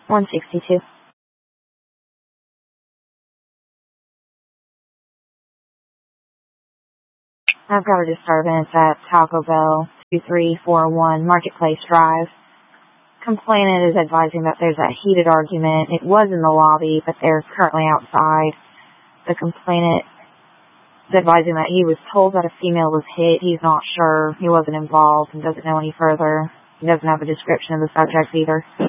162. I've got a disturbance at Taco Bell, 2341 Marketplace Drive. Complainant is advising that there's a heated argument. It was in the lobby, but they're currently outside. The complainant is advising that he was told that a female was hit. He's not sure. He wasn't involved and doesn't know any further. He doesn't have a description of the subject either.